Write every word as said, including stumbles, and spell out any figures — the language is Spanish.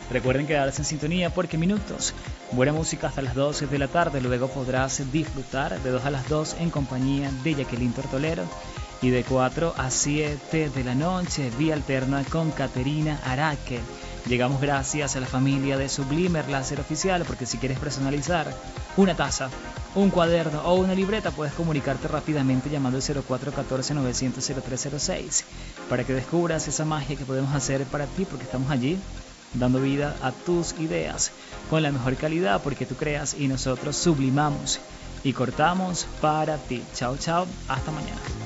Recuerden quedarse en sintonía porque minutos, buena música hasta las doce de la tarde, luego podrás disfrutar de dos a las dos en compañía de Jacqueline Tortolero y de cuatro a siete de la noche vía alterna con Caterina Araque. Llegamos gracias a la familia de Sublimer Láser Oficial, porque si quieres personalizar una taza, un cuaderno o una libreta, puedes comunicarte rápidamente llamando al cero cuatro uno cuatro novecientos cero tres cero seis para que descubras esa magia que podemos hacer para ti, porque estamos allí dando vida a tus ideas con la mejor calidad, porque tú creas y nosotros sublimamos y cortamos para ti. Chao, chao, hasta mañana.